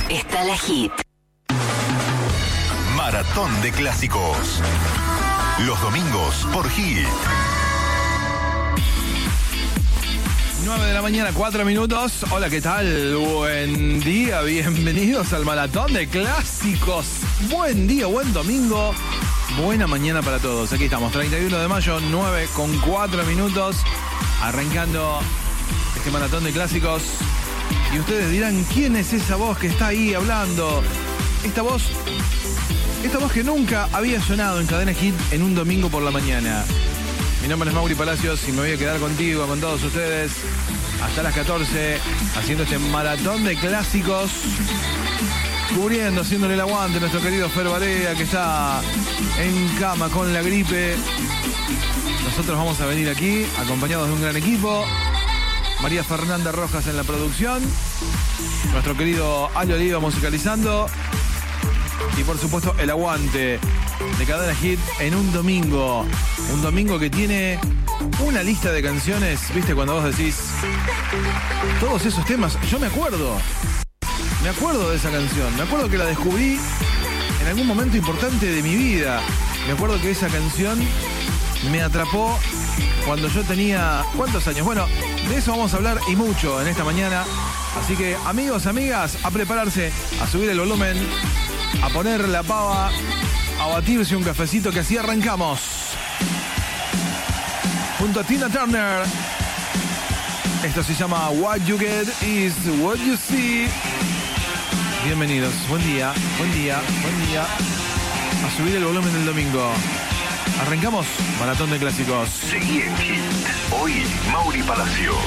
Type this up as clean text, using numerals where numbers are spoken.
está la hit. Maratón de clásicos. Los domingos por Hit. 9 de la mañana, 4 minutos. Hola, ¿qué tal? Buen día, bienvenidos al Maratón de Clásicos. Buen día, buen domingo, buena mañana para todos. Aquí estamos, 31 de mayo, 9 con 4 minutos, arrancando este Maratón de Clásicos. Y ustedes dirán, ¿quién es esa voz que está ahí hablando? Esta voz que nunca había sonado en Cadena Hit en un domingo por la mañana. Mi nombre es Mauri Palacios y me voy a quedar contigo, con todos ustedes, hasta las 14, haciendo este maratón de clásicos, cubriendo, haciéndole el aguante a nuestro querido Fer Barea, que está en cama con la gripe. Nosotros vamos a venir aquí, acompañados de un gran equipo. María Fernanda Rojas en la producción, nuestro querido Ali Oliva musicalizando, y por supuesto el aguante de Cadena Hit en un domingo que tiene una lista de canciones. Viste, cuando vos decís todos esos temas, yo me acuerdo de esa canción, me acuerdo que la descubrí en algún momento importante de mi vida, me acuerdo que esa canción me atrapó cuando yo tenía, ¿cuántos años? Bueno, de eso vamos a hablar y mucho en esta mañana, así que amigos, amigas, a prepararse, a subir el volumen, a poner la pava, a batirse un cafecito, que así arrancamos. Junto a Tina Turner. Esto se llama What You Get Is What You See. Bienvenidos, buen día, buen día, buen día. A subir el volumen del domingo. Arrancamos Maratón de Clásicos. Seguí en Hit. Hoy, Mauri Palacios.